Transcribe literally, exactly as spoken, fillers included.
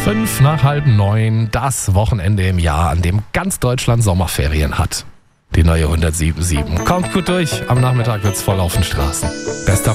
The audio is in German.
Fünf nach halb neun, das Wochenende im Jahr, an dem ganz Deutschland Sommerferien hat. Die neue hundertsieben Komma sieben. Kommt gut durch, am Nachmittag wird's voll auf den Straßen. Bester